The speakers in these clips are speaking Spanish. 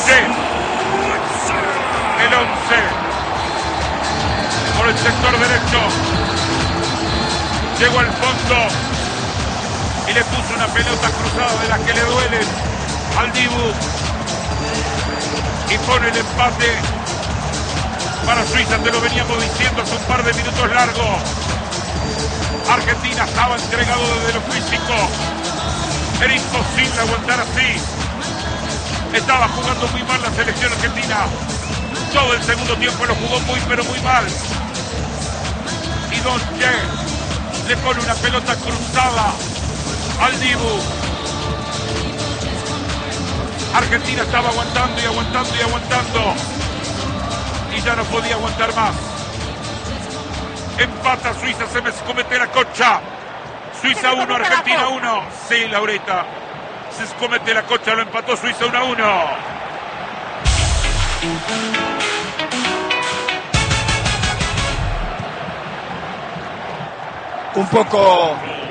Doye. El 11. Por el sector derecho. Llegó al fondo. Y le puso una pelota cruzada de las que le duelen al Dibu. Y pone el empate para Suiza. Te lo veníamos diciendo hace un par de minutos largos. Argentina estaba entregado desde lo físico. Era imposible aguantar así. Estaba jugando muy mal la selección argentina. Todo el segundo tiempo lo jugó muy pero muy mal. Y Doye le pone una pelota cruzada al Dibu. Argentina estaba aguantando y aguantando y aguantando. Y ya no podía aguantar más. Empata Suiza, se me comete la cocha. Suiza 1, Argentina 1. Sí, Laurita. Se comete la cocha, lo empató Suiza 1-1. Un poco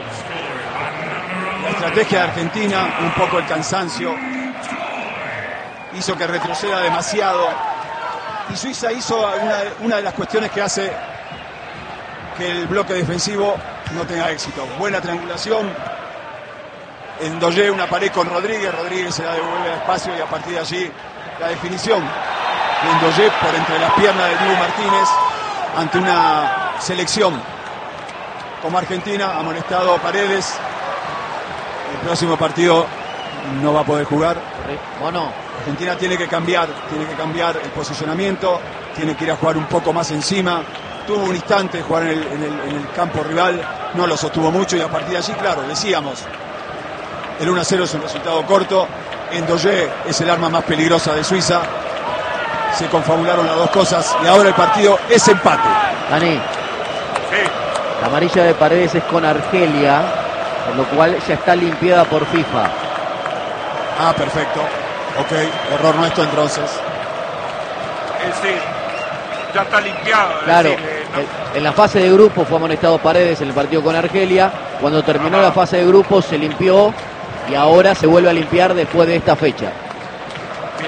la estrategia de Argentina, un poco el cansancio, hizo que retroceda demasiado. Y Suiza hizo una de las cuestiones que hace que el bloque defensivo no tenga éxito. Buena triangulación. En Doye una pared con Rodríguez. Rodríguez se la devuelve al espacio y a partir de allí la definición. Y en Doye por entre las piernas de Dibu Martínez ante una selección como Argentina, amonestado Paredes. El próximo partido no va a poder jugar. Bueno, Argentina tiene que cambiar el posicionamiento, tiene que ir a jugar un poco más encima. Tuvo un instante de jugar en el campo rival, no lo sostuvo mucho y a partir de allí, claro, decíamos, el 1-0 es un resultado corto. En Doye es el arma más peligrosa de Suiza. Se confabularon las dos cosas y ahora el partido es empate. Dani, Sí. la amarilla de Paredes es con Argelia, por lo cual ya está limpiada por FIFA. Ah, perfecto. Ok, error nuestro entonces. Sí, ya está limpiado. Claro, decirle, ¿no? en la fase de grupos fue amonestado Paredes en el partido con Argelia. Cuando terminó la fase de grupos se limpió y ahora se vuelve a limpiar después de esta fecha. Bien.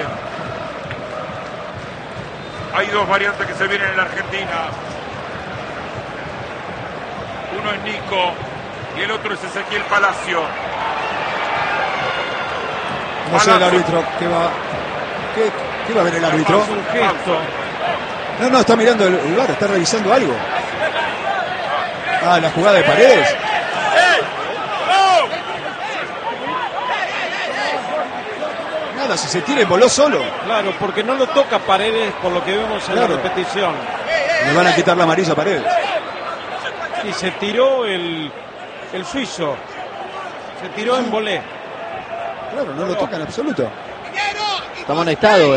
Hay dos variantes que se vienen en la Argentina. Uno es Nico y el otro es Ezequiel Palacio. No sé el árbitro, ¿qué va a ver el árbitro? Un gesto. No, está mirando el VAR, está revisando algo. Ah, la jugada de Paredes. Nada, si se tira y voló solo. Claro, porque no lo toca Paredes por lo que vemos en Claro. la repetición. Le van a quitar la amarilla a Paredes. Y se tiró el suizo. Se tiró en volé. Claro, no lo toca en absoluto. Está amonestado,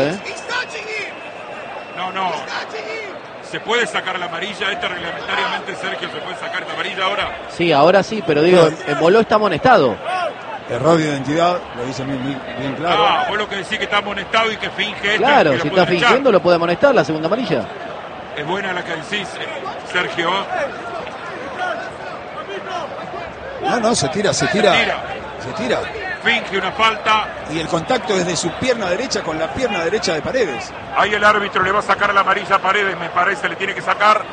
No. ¿Se puede sacar la amarilla? Reglamentariamente, Sergio, ¿se puede sacar esta amarilla ahora? Sí, ahora sí, pero digo, en Boló está amonestado. Error de identidad, lo dice bien claro. Ah, vos lo que decís que está amonestado y que finge esto. Claro, que lo si pueden está echar. fingiendo lo puede amonestar la segunda amarilla. Es buena la que decís, Sergio. No, se tira. Finge una falta. Y el contacto es de su pierna derecha con la pierna derecha de Paredes. Ahí el árbitro le va a sacar la amarilla a Paredes, me parece, le tiene que sacar.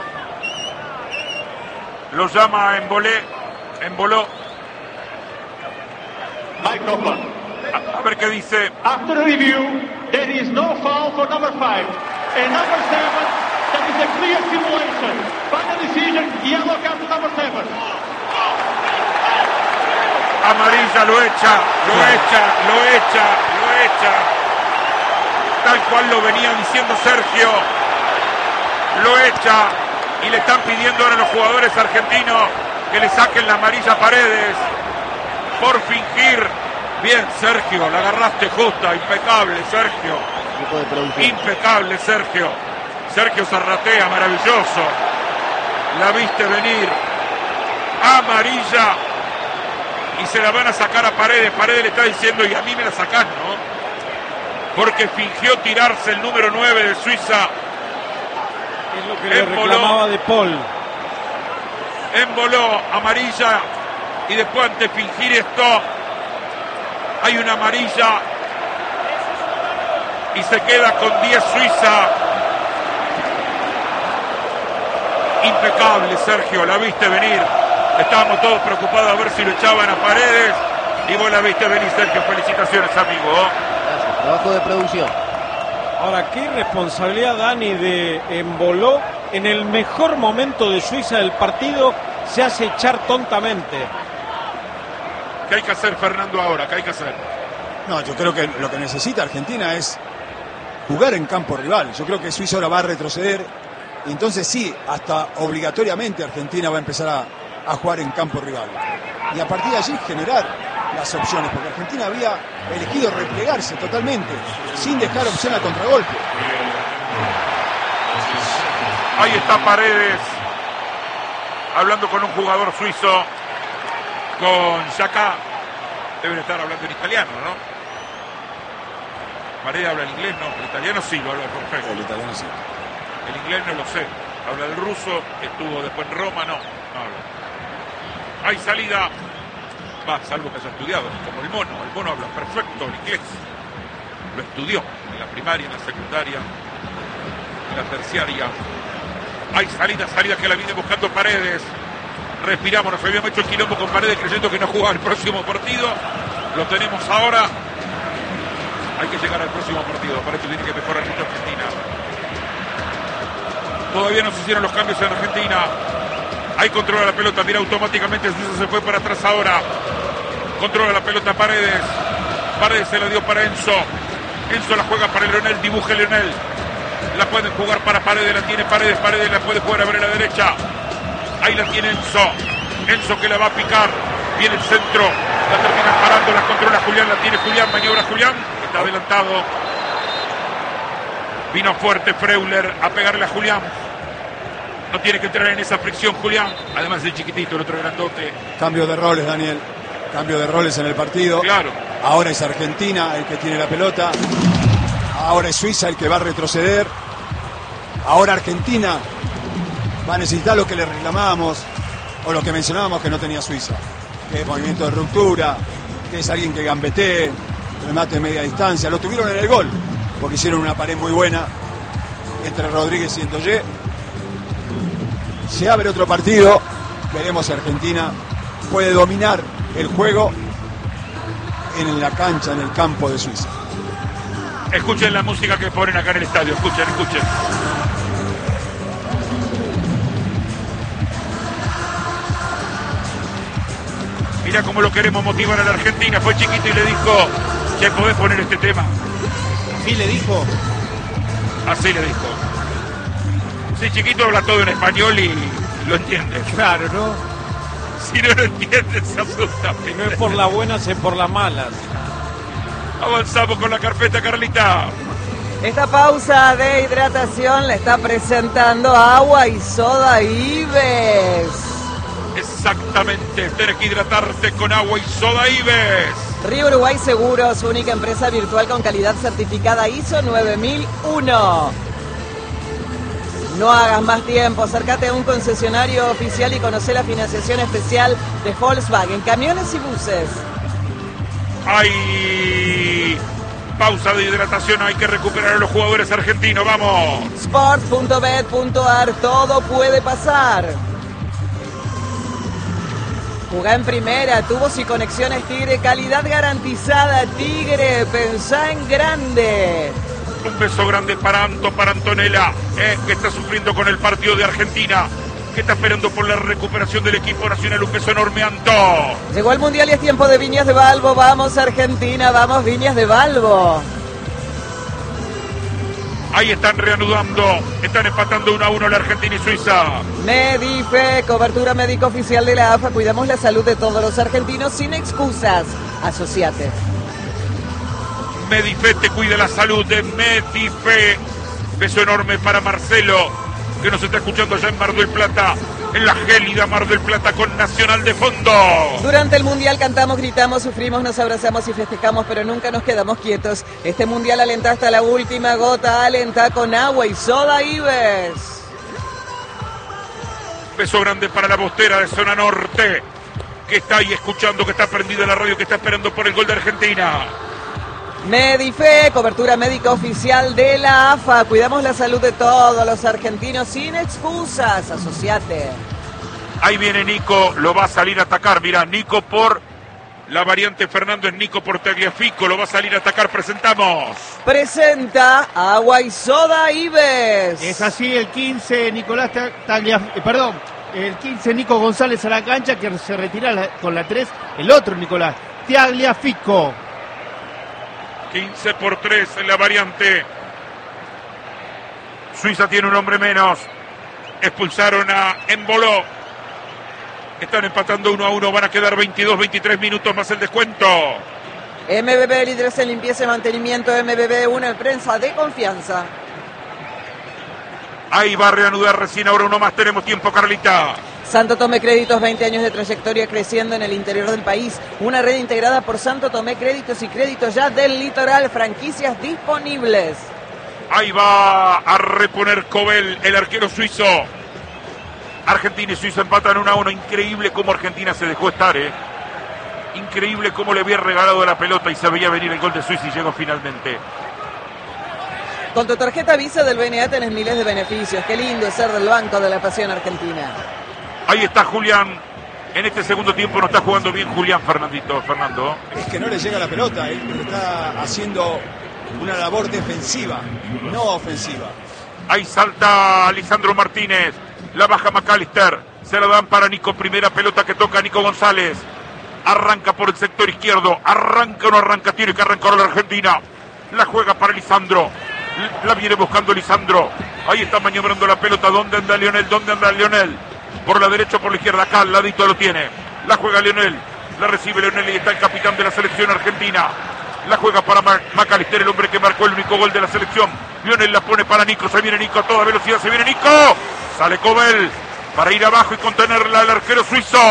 Lo llama Emboló. A ver qué dice. After a review, there is no foul for number 5. And number 7, that is a clear simulation. Final decision, yellow card to number 7. Amarilla, lo echa. Tal cual lo venía diciendo Sergio. Lo echa. Y le están pidiendo ahora a los jugadores argentinos que le saquen la amarilla a Paredes por fingir. Bien, Sergio, la agarraste justa, impecable, Sergio. Impecable, Sergio. Sergio Zarratea, maravilloso. La viste venir. Amarilla. Y se la van a sacar a Paredes. Paredes le está diciendo, y a mí me la sacás, ¿no? Porque fingió tirarse el número 9 de Suiza. Es lo que le reclamaba de Paul. Emboló, amarilla. Y después, ante fingir esto, hay una amarilla. y se queda con 10 Suiza. Impecable, Sergio, la viste venir. Estábamos todos preocupados a ver si lo echaban a Paredes y vos la viste venir, Sergio. Felicitaciones, amigo. Gracias, trabajo de producción. Ahora, qué responsabilidad, Dani, de Emboló en el mejor momento de Suiza del partido, se hace echar tontamente. ¿Qué hay que hacer, Fernando, ahora? ¿Qué hay que hacer? No, yo creo que lo que necesita Argentina es jugar en campo rival. Yo creo que Suiza ahora va a retroceder. Y entonces sí, hasta obligatoriamente Argentina va a empezar a jugar en campo rival. Y a partir de allí generar las opciones, porque Argentina había elegido replegarse totalmente, sin dejar opción a contragolpe. Ahí está Paredes, hablando con un jugador suizo, con Xhaka. Deben estar hablando en italiano, ¿no? Paredes habla el inglés, no, el italiano sí lo habla perfecto. El italiano sí. El inglés no lo sé. Habla el ruso, estuvo después en Roma, no habla. Hay salida. Va, salvo que haya estudiado, como el mono. El mono habla perfecto el inglés. Lo estudió en la primaria, en la secundaria, en la terciaria. Hay salida que la viene buscando Paredes. Respiramos, nos habíamos hecho el quilombo con Paredes creyendo que no jugaba el próximo partido. Lo tenemos ahora. Hay que llegar al próximo partido. Para eso tiene que mejorar mucho Argentina. Todavía no se hicieron los cambios en Argentina. Ahí controla la pelota, mira automáticamente Suiza se fue para atrás ahora. Controla la pelota Paredes. Paredes se la dio para Enzo. Enzo la juega para Leonel, dibuje Leonel. La pueden jugar para Paredes, la tiene Paredes. Paredes la puede jugar a ver a la derecha. Ahí la tiene Enzo. Enzo que la va a picar. Viene el centro. La termina parando, la controla Julián, la tiene Julián, maniobra Julián. Está adelantado. Vino fuerte Freuler a pegarle a Julián. No tiene que entrar en esa fricción Julián. Además el chiquitito, el otro grandote. Cambio de roles, Daniel. Cambio de roles en el partido. Claro. Ahora es Argentina el que tiene la pelota. Ahora es Suiza el que va a retroceder. Ahora Argentina va a necesitar lo que le reclamábamos o lo que mencionábamos que no tenía Suiza. Que es movimiento de ruptura, que es alguien que gambetee, remate de media distancia. Lo tuvieron en el gol, porque hicieron una pared muy buena entre Rodríguez y Endoye. Se abre otro partido. Veremos si Argentina puede dominar el juego en la cancha, en el campo de Suiza. Escuchen la música que ponen acá en el estadio. Escuchen. Mira cómo lo queremos motivar a la Argentina. Fue chiquito y le dijo, ¿ya podés poner este tema? ¿Sí le dijo? Así le dijo. Sí, chiquito habla todo en español y lo entiende. Claro, ¿no? Si no lo entiende, se asusta. Si no es por las buenas, es por las malas. Avanzamos con la carpeta, Carlita. Esta pausa de hidratación la está presentando Agua y Soda Ives. Exactamente, tenés que hidratarte con Agua y Soda Ives. Río Uruguay Seguros, única empresa virtual con calidad certificada ISO 9001. No hagas más tiempo, acércate a un concesionario oficial y conoce la financiación especial de Volkswagen, camiones y buses. Hay pausa de hidratación, hay que recuperar a los jugadores argentinos, vamos. Sport.bet.ar, todo puede pasar. Jugá en primera, tubos y conexiones Tigre, calidad garantizada. Tigre, pensá en grande. Un beso grande para Antonella, que está sufriendo con el partido de Argentina, que está esperando por la recuperación del equipo nacional. Un beso enorme, Anto. Llegó el Mundial y es tiempo de Viñas de Balbo. Vamos Argentina, vamos Viñas de Balbo. Ahí están reanudando, están empatando 1-1 la Argentina y Suiza. Medife, cobertura médica oficial de la AFA. Cuidamos la salud de todos los argentinos sin excusas. Asociate. Medife te cuida la salud de Medife. Beso enorme para Marcelo, que nos está escuchando allá en Mar del Plata, en la gélida Mar del Plata con Nacional de fondo. Durante el Mundial cantamos, gritamos, sufrimos, nos abrazamos y festejamos, pero nunca nos quedamos quietos. Este Mundial alenta hasta la última gota, alenta con Agua y Soda Ives. Beso grande para la bostera de Zona Norte, que está ahí escuchando, que está prendida en la radio, que está esperando por el gol de Argentina. Medife, cobertura médica oficial de la AFA. Cuidamos la salud de todos los argentinos sin excusas. Asociate. Ahí viene Nico, lo va a salir a atacar. Mirá, Nico por la variante Fernando, es Nico por Tagliafico, lo va a salir a atacar. Presentamos. Presenta Agua y Soda Ives. Es así, el 15 Nicolás el 15 Nico González a la cancha, que se retira con la 3, el otro Nicolás, Tagliafico. 15 por 3 en la variante. Suiza tiene un hombre menos. Expulsaron a Embolo. Están empatando 1-1. Van a quedar 22-23 minutos más el descuento. MBB, líderes en limpieza y mantenimiento. MBB, una empresa de confianza. Ahí va a reanudar recién ahora uno más. Tenemos tiempo, Carlita. Santo Tomé Créditos, 20 años de trayectoria creciendo en el interior del país. Una red integrada por Santo Tomé Créditos y Créditos ya del litoral. Franquicias disponibles. Ahí va a reponer Cobel, el arquero suizo. Argentina y Suiza empatan 1-1. Increíble cómo Argentina se dejó estar, Increíble cómo le había regalado la pelota y se veía venir el gol de Suiza y llegó finalmente. Con tu tarjeta Visa del BNA tenés miles de beneficios. Qué lindo es ser del Banco de la Pasión Argentina. Ahí está Julián. En este segundo tiempo no está jugando bien Julián, Fernando. Es que no le llega la pelota, él está haciendo una labor defensiva, no ofensiva. Ahí salta Lisandro Martínez, la baja McAllister, se la dan para Nico, primera pelota que toca Nico González. Arranca por el sector izquierdo, arranca o no arranca, tiene que arrancar la Argentina. La juega para Lisandro, la viene buscando Lisandro. Ahí está maniobrando la pelota, ¿dónde anda Lionel? Por la derecha o por la izquierda, acá al ladito lo tiene. La juega Lionel, la recibe Lionel y está el capitán de la selección argentina. La juega para McAllister, el hombre que marcó el único gol de la selección. Lionel la pone para Nico, se viene Nico a toda velocidad, se viene Nico. Sale Cobel para ir abajo y contenerla al arquero suizo.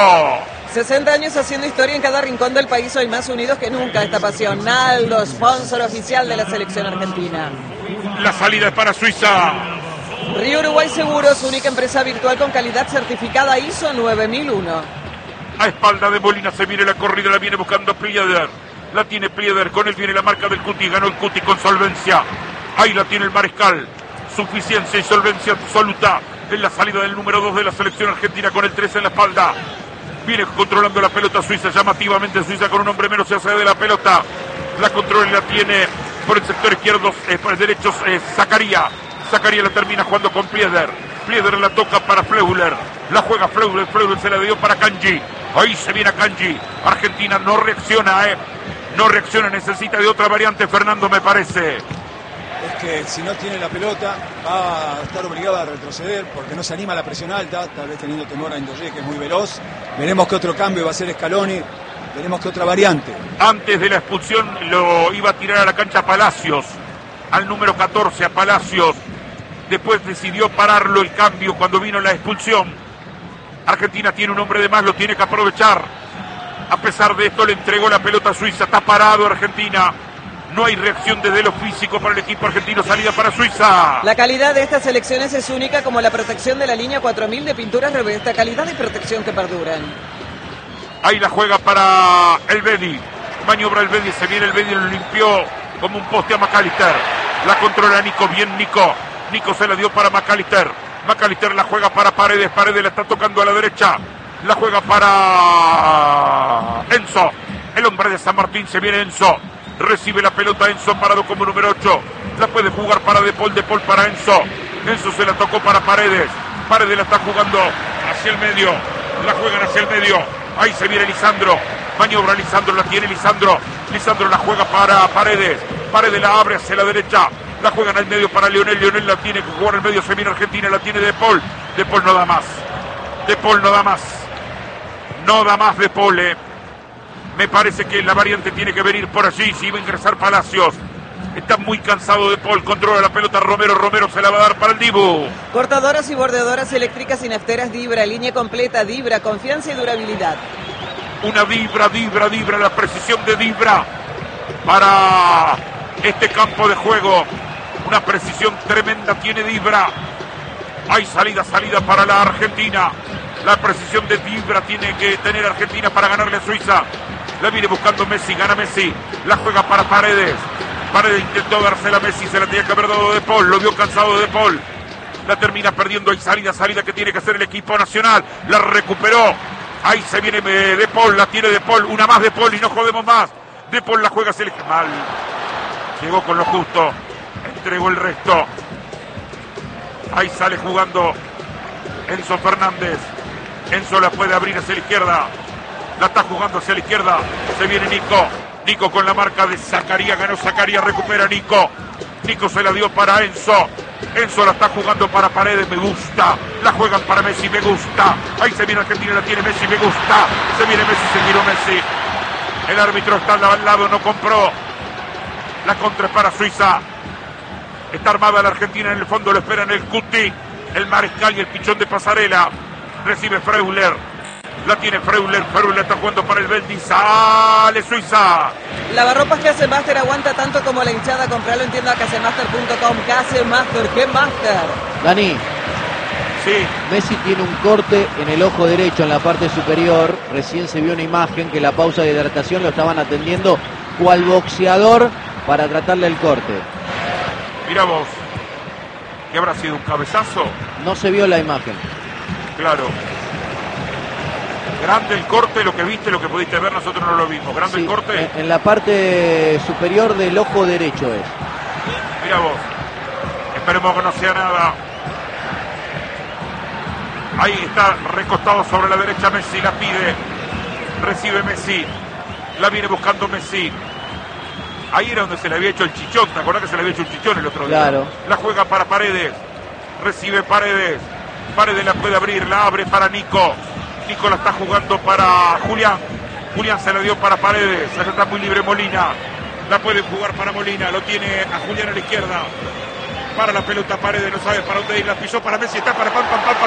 60 años haciendo historia en cada rincón del país, hoy más unidos que nunca esta pasión. Naldo, sponsor oficial de la selección argentina. La salida es para Suiza. Río Uruguay Seguros, única empresa virtual con calidad certificada ISO 9001. A espalda de Molina se viene la corrida, la viene buscando Plieder. La tiene Plieder, con él viene la marca del Cuti, ganó el Cuti con solvencia. Ahí la tiene el Mariscal. Suficiencia y solvencia absoluta en la salida del número 2 de la selección argentina con el 3 en la espalda. Viene controlando la pelota Suiza, llamativamente Suiza con un hombre menos se hace de la pelota. La controla y la tiene por el sector izquierdo, por el derecho Zacarías. Zacarías la termina jugando con Plieder. Plieder la toca para Fleuler. La juega Fleuler se la dio para Kanji. Ahí se viene a Kanji. Argentina no reacciona, No reacciona, necesita de otra variante, Fernando, me parece. Es que si no tiene la pelota va a estar obligado a retroceder porque no se anima a la presión alta, tal vez teniendo temor a Indoye, que es muy veloz. Veremos qué otro cambio va a hacer Scaloni, veremos qué otra variante. Antes de la expulsión lo iba a tirar a la cancha Palacios, al número 14, a Palacios. Después decidió pararlo el cambio cuando vino la expulsión. Argentina tiene un hombre de más, lo tiene que aprovechar. A pesar de esto le entregó la pelota a Suiza, está parado Argentina. No hay reacción desde lo físico para el equipo argentino, salida para Suiza. La calidad de estas selecciones es única, como la protección de la línea 4000 de pinturas revista, calidad y protección que perduran. Ahí la juega para el Bedi. Maniobra el Bedi, se viene el Bedi, lo limpió como un poste a McAllister. La controla Nico, bien Nico. Nico se la dio para McAllister. McAllister la juega para Paredes. Paredes la está tocando a la derecha. La juega para Enzo. El hombre de San Martín, se viene Enzo. Recibe la pelota Enzo, parado como número 8. La puede jugar para De Paul para Enzo. Enzo se la tocó para Paredes. Paredes la está jugando hacia el medio. La juegan hacia el medio. Ahí se viene Lisandro. Maniobra Lisandro, la tiene Lisandro. Lisandro la juega para Paredes. Paredes la abre hacia la derecha. La juegan al medio para Lionel. Lionel la tiene que jugar al medio. Se viene Argentina, la tiene De Paul. De Paul no da más. De Paul no da más. No da más De Paul, Me parece que la variante tiene que venir por allí. Si iba a ingresar Palacios. Está muy cansado De Paul. Controla la pelota Romero. Romero se la va a dar para el Dibu. Cortadoras y bordeadoras eléctricas y nafteras Dibra. Línea completa Dibra. Confianza y durabilidad. Una Dibra. La precisión de Dibra para este campo de juego. Una precisión tremenda tiene Dibra. Hay salida para la Argentina. La precisión de Dibra tiene que tener Argentina para ganarle a Suiza. La viene buscando Messi, gana Messi. La juega para Paredes. Paredes intentó dársela a Messi, se la tenía que haber dado De Paul. Lo vio cansado de De Paul. La termina perdiendo. Hay salida que tiene que hacer el equipo nacional. La recuperó. Ahí se viene De Paul, la tiene De Paul. Una más De Paul y no jodemos más. De Paul la juega, se elige mal. Llegó con lo justo. Entregó el resto. Ahí sale jugando Enzo Fernández. Enzo la puede abrir hacia la izquierda. La está jugando hacia la izquierda. Se viene Nico. Nico con la marca de Zacarías. Ganó Zacarías. Recupera Nico. Nico se la dio para Enzo. Enzo la está jugando para Paredes. Me gusta. La juegan para Messi. Me gusta. Ahí se viene Argentina. La tiene Messi. Me gusta. Se viene Messi. Se giró Messi. El árbitro está al lado. No compró. La contra es para Suiza. Está armada la Argentina. En el fondo lo esperan el Cuti, el Mariscal y el Pichón de Pasarela. Recibe Freuler. La tiene Freuler. Freuler está jugando para el Beldi. Sale Suiza. Lavarropas que hace Master aguanta tanto como la hinchada. Compralo en tienda casemaster.com. Casemaster, ¿qué Master? Dani, Sí. Messi tiene un corte en el ojo derecho en la parte superior. Recién se vio una imagen que la pausa de hidratación lo estaban atendiendo cual boxeador para tratarle el corte. Mira vos. ¿Qué habrá sido? ¿Un cabezazo? No se vio la imagen. Claro. Grande el corte, lo que viste, lo que pudiste ver, nosotros no lo vimos. Grande Sí, el corte. en la parte superior del ojo derecho es. Mira vos. Esperemos que no sea nada. Ahí está recostado sobre la derecha Messi, la pide. Recibe Messi. La viene buscando Messi. Ahí era donde se le había hecho el chichón. ¿Te acordás que se le había hecho el chichón el otro día? Claro. La juega para Paredes. Recibe Paredes. Paredes la puede abrir. La abre para Nico. Nico la está jugando para Julián. Julián se la dio para Paredes. Allá está muy libre Molina. La puede jugar para Molina. Lo tiene a Julián a la izquierda. Para la pelota Paredes. No sabe para dónde ir. La pisó para Messi. Está para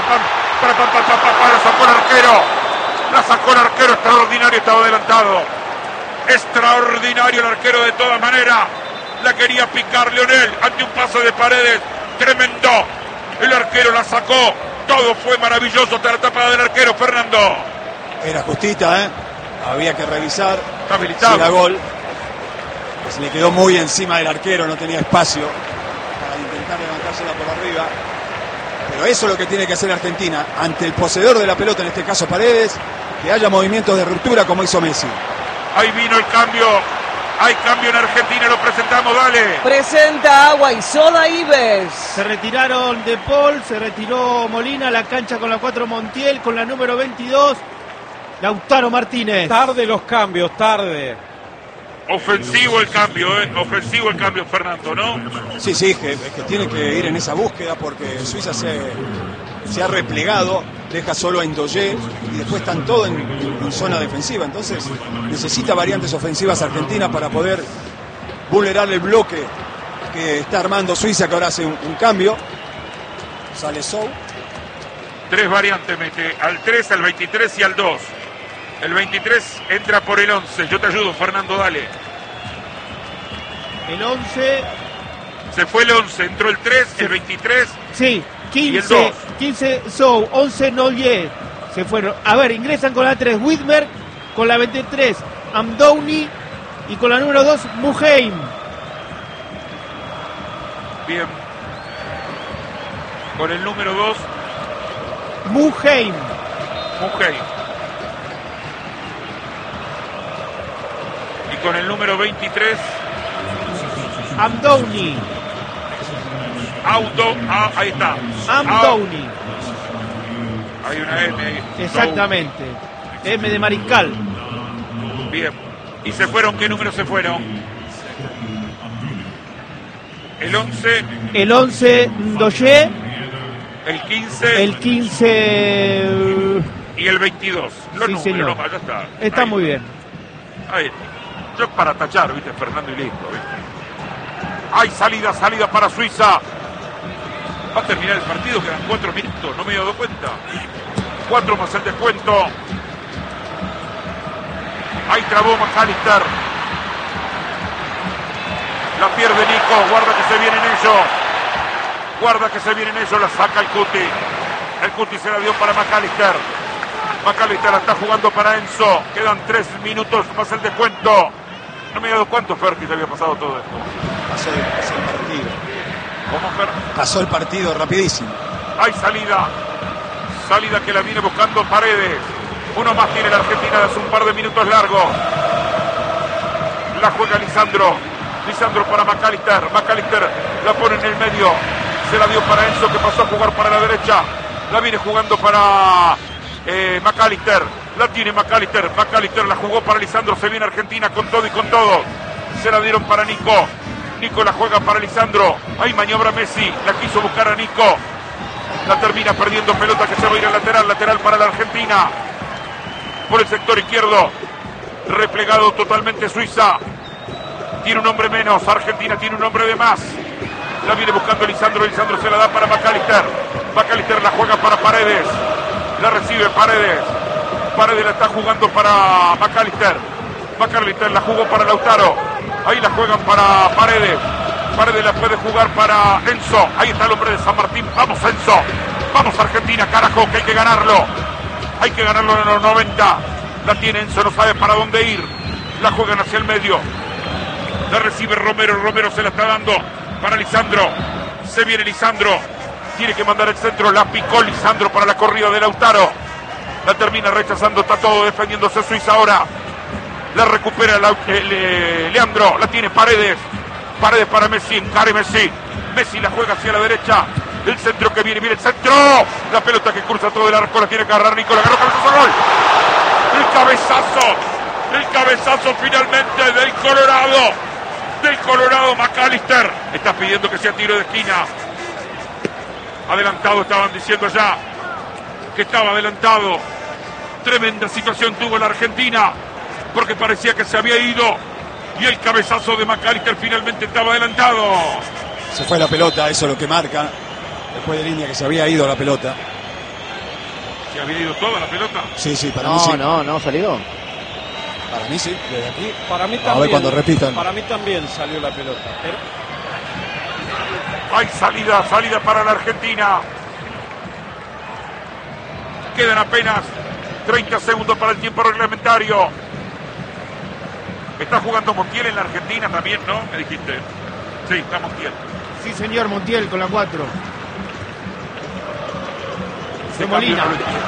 la sacó el arquero. La sacó el arquero. Extraordinario. Estaba adelantado. Extraordinario el arquero de todas maneras. La quería picar Leonel ante un paso de Paredes. Tremendo. El arquero la sacó. Todo fue maravilloso hasta la tapada del arquero, Fernando. Era justita, ¿eh? Había que revisar. Está habilitado. Si era gol. Se le quedó muy encima del arquero, no tenía espacio para intentar levantársela por arriba. Pero eso es lo que tiene que hacer Argentina. Ante el poseedor de la pelota, en este caso Paredes, que haya movimientos de ruptura como hizo Messi. Ahí vino el cambio. Hay cambio en Argentina, lo presentamos, dale. Presenta Agua y Soda Ives. Se retiraron De Paul, se retiró Molina, la cancha con la 4 Montiel, con la número 22, Lautaro Martínez. Tarde los cambios, tarde. Ofensivo el cambio, ofensivo el cambio, Fernando, ¿no? Sí, que tiene que ir en esa búsqueda porque Suiza se ha replegado, deja solo a Indoye y después están todos en zona defensiva. Entonces necesita variantes ofensivas Argentina para poder vulnerar el bloque que está armando Suiza, que ahora hace un cambio. Sale Sou. 3 variantes mete, al 3, al 23 y al 2. El 23 entra por el 11. Yo te ayudo, Fernando, dale. El 11. Se fue el 11, entró el 3, el 23. Sí, Y el 2. 15 Sou, 11 Nollier. Se fueron. A ver, ingresan con la 3 Widmer, con la 23 Amdouni y con la número 2 Muheim. Bien. Con el número 2, Muheim. Mujer. Y con el número 23, Amdouni. ahí está. Amdouni. Hay una M ahí. Exactamente. M de Mariscal. Bien. ¿Y se fueron? ¿Qué números se fueron? El 11, El 11 Ndoye. el 15 El 15. y el 22. Los Sí, números, señor. ya está. Está Ahí. muy bien. Ahí. Yo para tachar, viste, Fernando, y listo, viste. Hay salida para Suiza. Va a terminar el partido, quedan 4 minutos, no me he dado cuenta. 4 más el descuento. Ahí trabó McAllister. La pierde Nico, guarda que se vienen ellos. Guarda que se vienen ellos, la saca el Cuti. El Cuti se la dio para McAllister. McAllister la está jugando para Enzo. Quedan 3 minutos más el descuento. No me he dado cuánto, Fer, que se había pasado todo esto. Pasó el partido. ¿Cómo, Fer? Pasó el partido rapidísimo. Hay salida. Salida que la viene buscando Paredes. Uno más tiene la Argentina de hace un par de minutos largo. La juega Lisandro. Lisandro para McAllister. McAllister la pone en el medio. Se la dio para Enzo, que pasó a jugar para la derecha. La viene jugando para McAllister. La tiene McAllister. McAllister la jugó para Lisandro. Se viene Argentina con todo y con todo. Se la dieron para Nico. Nico la juega para Lisandro. Ahí maniobra Messi. La quiso buscar a Nico. La termina perdiendo pelota que se va a ir al lateral. Lateral para la Argentina. Por el sector izquierdo. Replegado totalmente Suiza. Tiene un hombre menos. Argentina tiene un hombre de más. La viene buscando Lisandro. Lisandro se la da para McAllister. McAllister la juega para Paredes. La recibe Paredes. Paredes la está jugando para McAllister. McAllister la jugó para Lautaro. Ahí la juegan para Paredes. Paredes la puede jugar para Enzo. Ahí está el hombre de San Martín. Vamos, Enzo. Vamos, Argentina, carajo, que hay que ganarlo. Hay que ganarlo en los 90. La tiene Enzo, no sabe para dónde ir. La juegan hacia el medio. La recibe Romero. Romero se la está dando para Lisandro. Se viene Lisandro. Tiene que mandar el centro. La picó Lisandro para la corrida de Lautaro. La termina rechazando. Está todo defendiéndose Suiza ahora. La recupera Leandro. La tiene Paredes. Paredes para Messi. Encare Messi. Messi la juega hacia la derecha. El centro que viene el centro. La pelota que cruza todo el arco. La tiene que agarrar Nico. La agarró, cabezazo, gol. El cabezazo finalmente del Colorado. Del Colorado, McAllister. Está pidiendo que sea tiro de esquina. Adelantado, estaban diciendo ya que estaba adelantado. Tremenda situación tuvo la Argentina, porque parecía que se había ido. Y el cabezazo de McAllister finalmente estaba adelantado. Se fue la pelota, eso es lo que marca. Después de línea que se había ido la pelota. ¿Se había ido toda la pelota? Sí, para mí sí. No salió. Para mí sí, desde aquí. Para mí también. A ver cuando repitan. Para mí también salió la pelota. Pero... Hay salida para la Argentina. Quedan apenas 30 segundos para el tiempo reglamentario. Está jugando Montiel en la Argentina también, ¿no? Me dijiste. Sí, está Montiel. Sí, señor, Montiel con la 4. De Molina.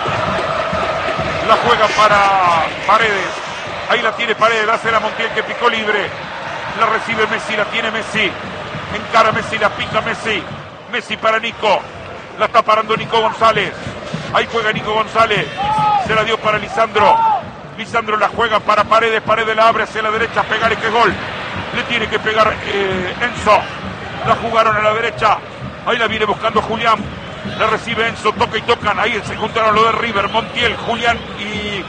La juega para Paredes. Ahí la tiene Paredes, la hace la Montiel que picó libre. La recibe Messi, la tiene Messi. Encara Messi, la pica Messi. Messi para Nico. La está parando Nico González. Ahí juega Nico González. Se la dio para Lisandro. Lisandro la juega para Paredes. Paredes la abre hacia la derecha. Pegar que gol. Le tiene que pegar Enzo. La jugaron a la derecha. Ahí la viene buscando Julián. La recibe Enzo. Toca y tocan. Ahí se juntaron lo de River. Montiel, Julián y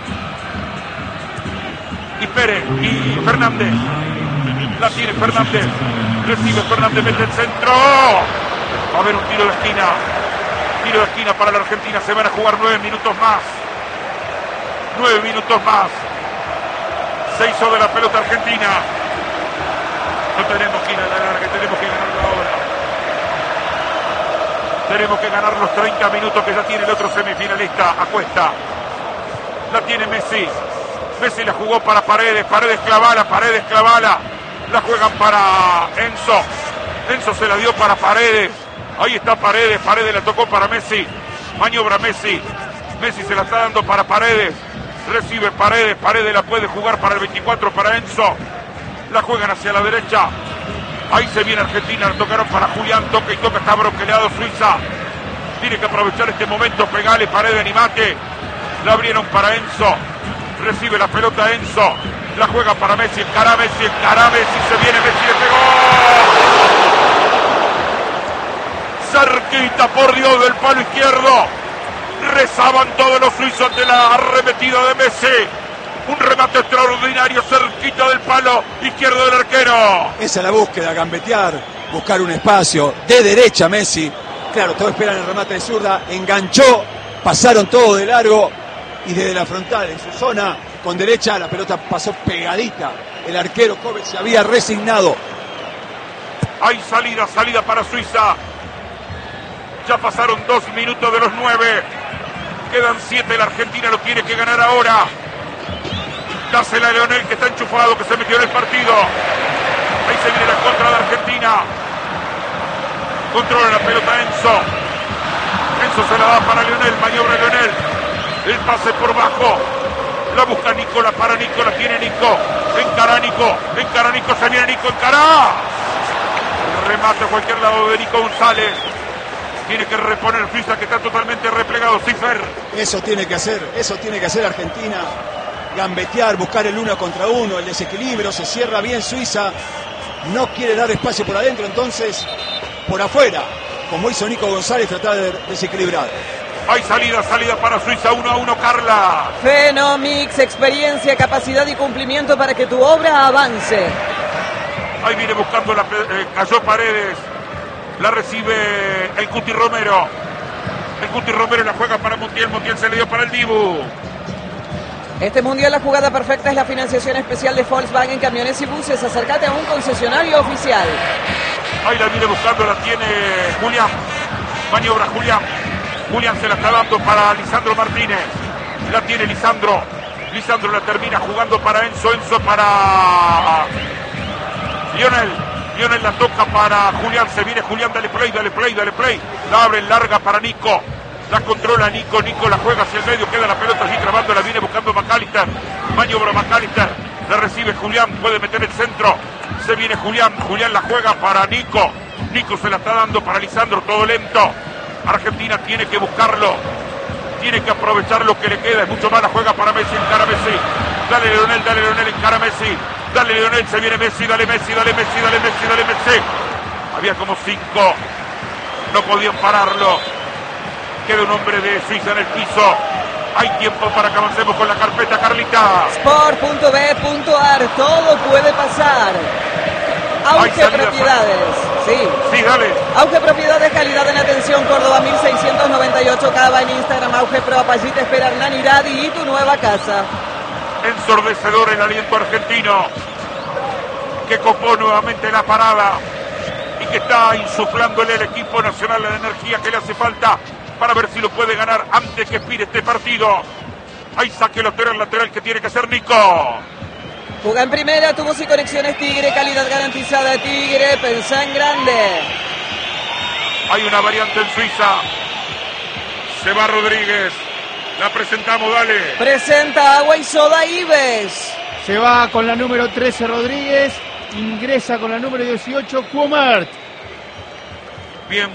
Pérez y Fernández. La tiene Fernández. Recibe Fernández, mete el centro. Va a haber un tiro de esquina. Tiro de esquina para la Argentina. Se van a jugar 9 minutos más. 9 minutos más. Se hizo de la pelota argentina. No tenemos que ir a la larga, tenemos que ganarlo ahora. Tenemos que ganar los 30 minutos que ya tiene el otro semifinalista a cuesta. La tiene Messi. Messi la jugó para Paredes. Paredes clavala. La juegan para Enzo. Enzo se la dio para Paredes. Ahí está Paredes. Paredes la tocó para Messi. Maniobra Messi. Messi se la está dando para Paredes. Recibe Paredes. Paredes la puede jugar para el 24 para Enzo. La juegan hacia la derecha. Ahí se viene Argentina. La tocaron para Julián. Toca y toca. Está broqueleado Suiza. Tiene que aprovechar este momento. Pegale, Paredes, animate. La abrieron para Enzo. Recibe la pelota Enzo. La juega para Messi. Encara Messi. Se viene Messi. Le pegó. Cerquita, por Dios, del palo izquierdo. Rezaban todos los suizos ante la arremetida de Messi. Un remate extraordinario cerquita del palo izquierdo del arquero. Esa es la búsqueda, gambetear, buscar un espacio de derecha Messi. Claro, todos esperan el remate de zurda, enganchó, pasaron todo de largo y desde la frontal en su zona con derecha la pelota pasó pegadita. El arquero Kovac se había resignado. Hay salida para Suiza. Ya pasaron 2 minutos de los 9. Quedan 7, la Argentina lo tiene que ganar ahora. Dásela a Leonel, que está enchufado, que se metió en el partido. Ahí se viene la contra de Argentina. Controla la pelota Enzo. Enzo se la da para Leonel, maniobra Leonel. El pase por bajo. La busca Nico, la para Nico, la tiene Nico. Encara Nico, se viene Nico, encara. El remate a cualquier lado de Nico González. Tiene que reponer Suiza, que está totalmente replegado. Cifer. Eso tiene que hacer Argentina. Gambetear, buscar el 1 contra 1, el desequilibrio, se cierra bien Suiza. No quiere dar espacio por adentro, entonces por afuera, como hizo Nico González, tratar de desequilibrar. Hay salida para Suiza, 1-1, Carla. Fenomix, experiencia, capacidad y cumplimiento para que tu obra avance. Ahí viene buscando cayó Paredes. La recibe el Cuti Romero. El Cuti Romero la juega para Montiel. Montiel se le dio para el Dibu. Este mundial, la jugada perfecta es la financiación especial de Volkswagen Camiones y Buses. Acércate a un concesionario oficial. Ahí la viene buscando, la tiene Julián. Maniobra Julián. Julián se la está dando para Lisandro Martínez. La tiene Lisandro. Lisandro la termina jugando para Enzo. Enzo para Lionel. Lionel la toca para Julián. Se viene Julián. Dale play. La abre larga para Nico. La controla Nico. Nico la juega hacia el medio. Queda la pelota allí trabando. La viene buscando McAllister. Maniobra McAllister. La recibe Julián. Puede meter el centro. Se viene Julián. Julián la juega para Nico. Nico se la está dando para Lisandro. Todo lento. Argentina tiene que buscarlo. Tiene que aprovechar lo que le queda. Es mucho más, la juega para Messi. Encara Messi. Dale Leonel. Encara Messi. Dale Leonel. Se viene Messi. Dale Messi. Había como 5. No podían pararlo. Queda un hombre de Suiza en el piso. Hay tiempo para que avancemos con la carpeta, Carlita. Sport.b.ar. Todo puede pasar. Auge Propiedades. Sí, dale. Auge Propiedades, calidad en atención. Córdoba 1698 Cava, en Instagram. Auge Pro. Allí te espera Hernán Iradi y tu nueva casa. Ensordecedor el aliento argentino, que copó nuevamente la parada y que está insuflándole al equipo nacional la energía que le hace falta para ver si lo puede ganar antes que expire este partido. Hay saque lateral que tiene que hacer Nico. Juega en primera, tubos y conexiones Tigre, calidad garantizada Tigre, pensá en grande. Hay una variante en Suiza. Se va Rodríguez. La presentamos, dale. Presenta Agua y Soda Ives. Se va con la número 13 Rodríguez. Ingresa con la número 18 Kuomert. Bien.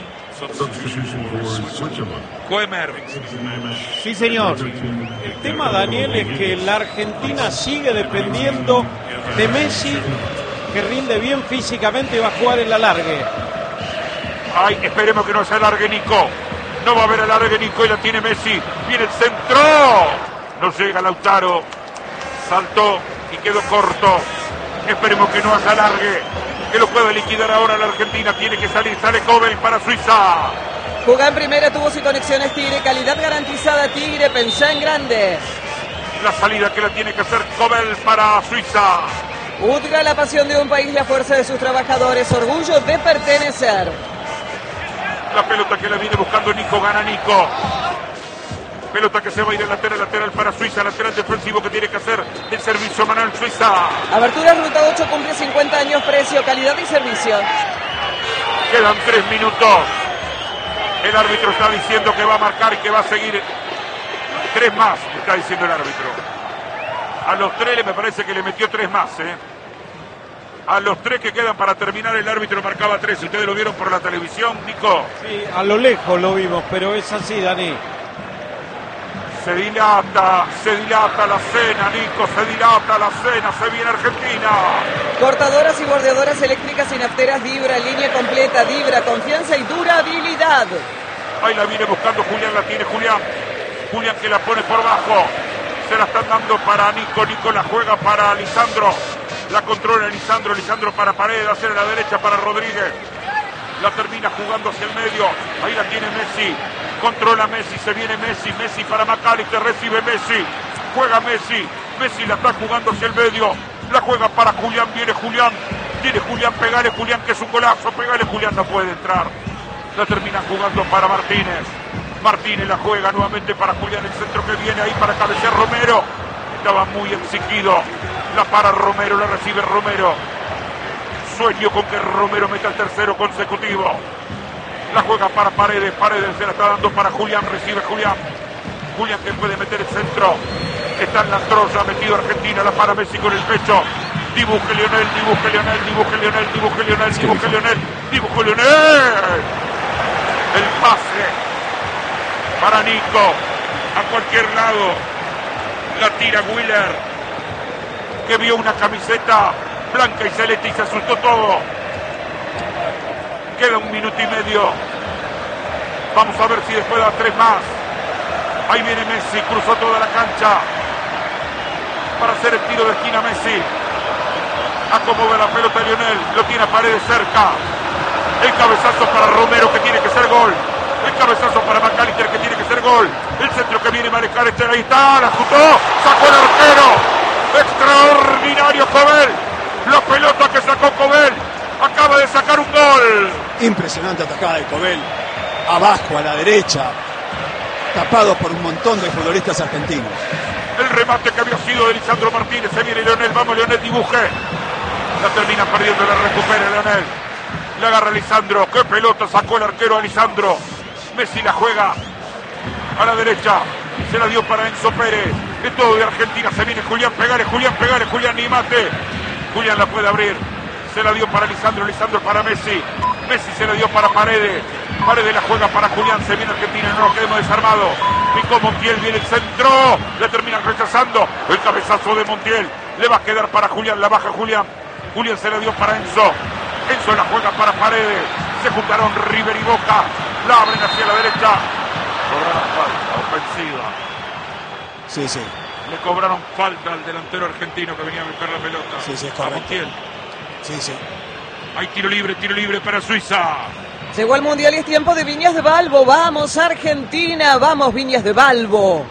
Koemer. Sí, señor. El tema, Daniel, es que la Argentina sigue dependiendo de Messi, que rinde bien físicamente y va a jugar el alargue. Ay, esperemos que no se alargue Nico. No va a haber alargue Nico y la tiene Messi. Viene el centro. No llega Lautaro. Saltó y quedó corto. Esperemos que no haya alargue. Que lo pueda liquidar ahora la Argentina. Tiene que salir. Sale Kobel para Suiza. Juega en primera, tubos y conexiones Tigre, calidad garantizada Tigre, pensá en grande. La salida que la tiene que hacer Kobel para Suiza. UTGA, la pasión de un país, la fuerza de sus trabajadores, orgullo de pertenecer. La pelota que la viene buscando Nico, gana Nico. Pelota que se va a ir al lateral para Suiza, lateral defensivo que tiene que hacer el servicio Manuel Suiza. Abertura Ruta 8 cumple 50 años, precio, calidad y servicio. Quedan 3 minutos. El árbitro está diciendo que va a marcar y que va a seguir 3 más, está diciendo el árbitro. A los 3 me parece que le metió 3 más, A los 3 que quedan para terminar, el árbitro marcaba 3. ¿Ustedes lo vieron por la televisión, Nico? Sí, a lo lejos lo vimos, pero es así, Dani. Se dilata la cena, Nico, se dilata la cena, se viene Argentina. Cortadoras y bordeadoras eléctricas y nafteras Dibra, línea completa, Dibra, confianza y durabilidad. Ahí la viene buscando Julián, la tiene Julián. Julián que la pone por bajo. Se la están dando para Nico, Nico la juega para Lisandro. La controla Lisandro, Lisandro para Paredes, hacia la derecha para Rodríguez. La termina jugando hacia el medio. Ahí la tiene Messi. Controla Messi, se viene Messi. Messi para McAllister, recibe Messi. Juega Messi. Messi la está jugando hacia el medio. La juega para Julián, viene Julián. Tiene Julián, pegale Julián, que es un golazo. Pegale Julián, no puede entrar. La termina jugando para Martínez. Martínez la juega nuevamente para Julián, el centro que viene ahí para cabecear Romero. Estaba muy exigido. La para Romero, la recibe Romero. Sueño con que Romero meta el tercero consecutivo. La juega para Paredes. Paredes se la está dando para Julián. Recibe Julián. Julián que puede meter el centro. Está en la troya, metido Argentina. La para Messi con el pecho. Dibuje Lionel, dibuje Lionel, dibuje Lionel, dibuje Lionel, dibuje Lionel, dibuje Lionel. El pase para Nico. A cualquier lado. La tira Willer, que vio una camiseta blanca y celeste y se asustó todo. Queda 1 minuto y medio. Vamos a ver si después da 3 más. Ahí viene Messi, cruzó toda la cancha para hacer el tiro de esquina. Messi acomoda la pelota a Lionel, lo tiene a Paredes cerca. El cabezazo para Romero, que tiene que ser gol. El cabezazo para McAllister, que tiene que ser gol. El centro que viene a manejar este, ahí está, la ajustó, sacó el arquero. Extraordinario Cobel. La pelota que sacó Cobel. Acaba de sacar un gol. Impresionante atajada de Cobel. Abajo, a la derecha. Tapado por un montón de futbolistas argentinos. El remate que había sido de Lisandro Martínez. Se viene Lionel, vamos Lionel, dibuje. La termina perdiendo, la recupera Lionel. Le agarra Lisandro. Qué pelota sacó el arquero a Lisandro. Messi la juega a la derecha. Se la dio para Enzo Pérez. De todo de Argentina. Se viene Julián, pegale, Julián, ni mate. Julián la puede abrir. Se la dio para Lisandro, Lisandro para Messi. Messi se la dio para Paredes. Paredes la juega para Julián. Se viene Argentina, no nos quedemos desarmados. Picó Montiel, viene el centro. Le terminan rechazando. El cabezazo de Montiel. Le va a quedar para Julián, la baja Julián. Julián se la dio para Enzo. Enzo la juega para Paredes. Se juntaron River y Boca. La abren hacia la derecha. Cobraron falta ofensiva. Sí, sí. Le cobraron falta al delantero argentino que venía a meter la pelota. Sí, sí, es a correcto. Montiel. Sí, sí. Hay tiro libre para Suiza. Llegó el Mundial y es tiempo de Viñas de Balbo. Vamos Argentina, vamos Viñas de Balbo.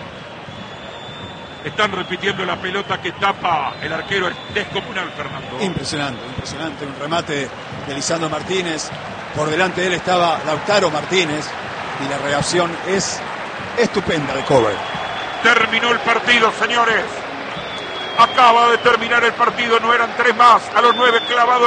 Están repitiendo la pelota que tapa el arquero. Es descomunal, Fernando. Impresionante, impresionante. Un remate de Lisandro Martínez. Por delante de él estaba Lautaro Martínez. Y la reacción es estupenda de Cobel. Terminó el partido, señores. Acaba de terminar el partido. No eran 3 más. A los 9 clavados.